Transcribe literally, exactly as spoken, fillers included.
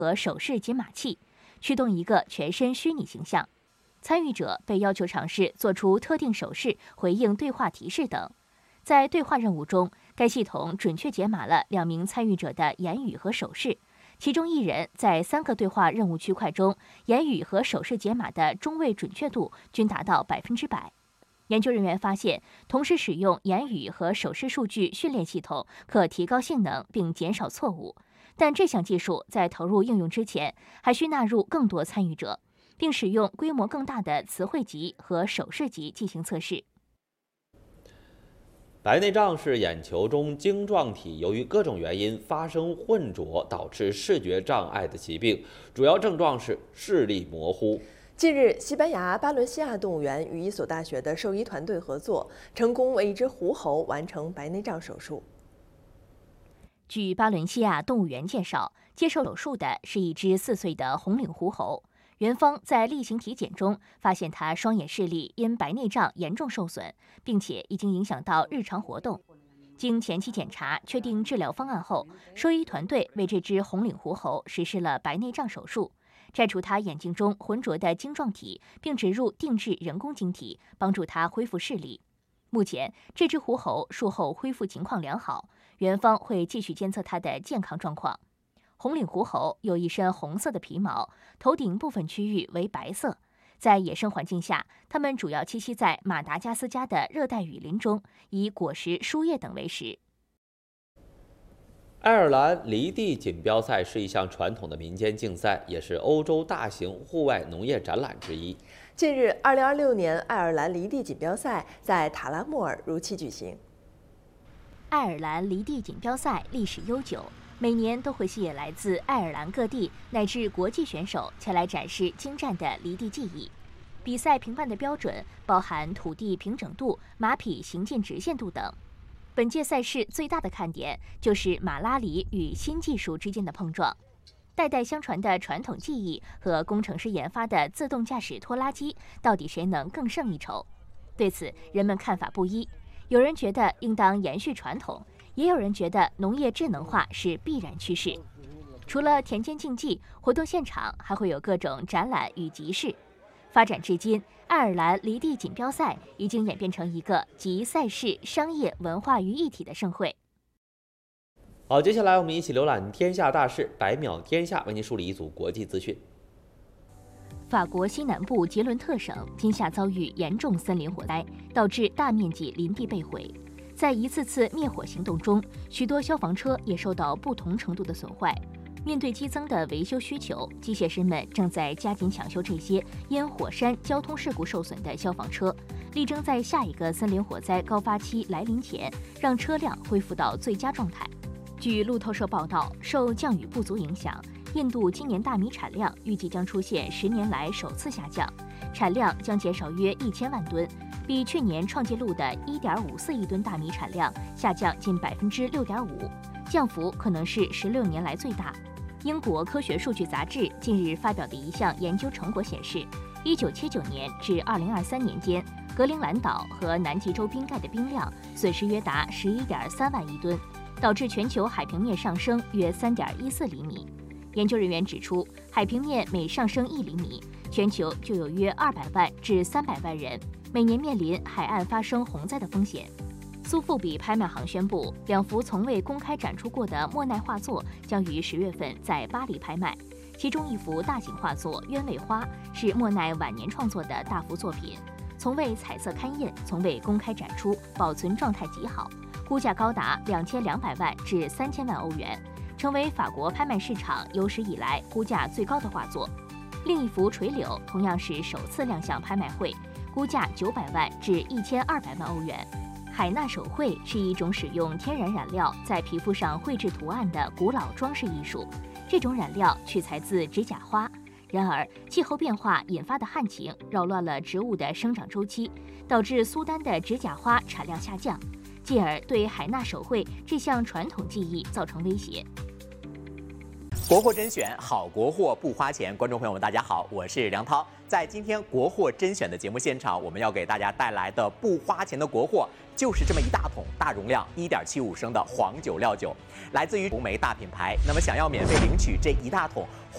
和手势解码器，驱动一个全身虚拟形象。参与者被要求尝试做出特定手势回应对话提示等。在对话任务中，该系统准确解码了两名参与者的言语和手势，其中一人在三个对话任务区块中，言语和手势解码的中位准确度均达到百分之百。研究人员发现，同时使用言语和手势数据训练系统可提高性能并减少错误，但这项技术在投入应用之前，还需纳入更多参与者，并使用规模更大的词汇集和手势集进行测试。 白内障是眼球中晶状体由于各种原因发生混浊，导致视觉障碍的疾病，主要症状是视力模糊。 近日，西班牙巴伦西亚动物园与一所大学的兽医团队合作，成功为一只狐猴完成白内障手术。 据巴伦西亚动物园介绍，接受手术的是一只四岁的红领狐猴。园方在例行体检中发现它双眼视力因白内障严重受损，并且已经影响到日常活动。经前期检查确定治疗方案后，兽医团队为这只红领狐猴实施了白内障手术，摘除它眼睛中浑浊的晶状体，并植入定制人工晶体，帮助它恢复视力。目前，这只狐猴术后恢复情况良好，园方会继续监测它的健康状况。红领狐猴有一身红色的皮毛，头顶部分区域为白色。在野生环境下，它们主要栖息在马达加斯加的热带雨林中，以果实、树叶等为食。 爱尔兰犁地锦标赛是一项传统的民间竞赛，也是欧洲大型户外农业展览之一。 近日，二零二六年爱尔兰犁地锦标赛在塔拉穆尔如期举行。 爱尔兰犁地锦标赛历史悠久，每年都会吸引来自爱尔兰各地乃至国际选手前来展示精湛的犁地技艺。比赛评判的标准包含土地平整度、马匹行进直线度等。本届赛事最大的看点就是马拉犁与新技术之间的碰撞。代代相传的传统技艺和工程师研发的自动驾驶拖拉机，到底谁能更胜一筹？对此，人们看法不一。有人觉得应当延续传统，也有人觉得农业智能化是必然趋势。除了田间竞技，活动现场还会有各种展览与集市。发展至今，爱尔兰犁地锦标赛已经演变成一个集赛事、商业、文化于一体的盛会。 好，接下来我们一起浏览天下大事，百秒天下为您梳理一组国际资讯。 法国西南部杰伦特省今夏遭遇严重森林火灾，导致大面积林地被毁。在一次次灭火行动中，许多消防车也受到不同程度的损坏。面对激增的维修需求，机械师们正在加紧抢修这些因火山交通事故受损的消防车，力争在下一个森林火灾高发期来临前，让车辆恢复到最佳状态。据路透社报道，受降雨不足影响，印度今年大米产量预计将出现十年来首次下降，产量将减少约一千万吨，比去年创纪录的一点五四亿吨大米产量下降近百分之六点五，降幅可能是十六年来最大。英国科学数据杂志近日发表的一项研究成果显示，一九七九年至二零二三年间，格陵兰岛和南极洲冰盖的冰量损失约达十一点三万亿吨，导致全球海平面上升约三点一四厘米。研究人员指出，海平面每上升一厘米，全球就有约二百万至三百万人每年面临海岸发生洪灾的风险。苏富比拍卖行宣布，两幅从未公开展出过的莫奈画作将于十月份在巴黎拍卖。其中一幅大型画作《鸢尾花》是莫奈晚年创作的大幅作品，从未彩色刊印，从未公开展出，保存状态极好，估价高达两千两百万至三千万欧元，成为法国拍卖市场有史以来估价最高的画作。另一幅垂柳同样是首次亮相拍卖会，估价九百万至一千二百万欧元。海纳手绘是一种使用天然染料在皮肤上绘制图案的古老装饰艺术，这种染料取材自指甲花。然而，气候变化引发的旱情扰乱了植物的生长周期，导致苏丹的指甲花产量下降，进而对海纳手绘这项传统技艺造成威胁。 国货甄选，好国货不花钱。观众朋友们，大家好，我是梁涛。在今天国货甄选的节目现场，我们要给大家带来的不花钱的国货，就是这么一大桶大容量一点七五升的黄酒料酒，来自于红梅大品牌。那么，想要免费领取这一大桶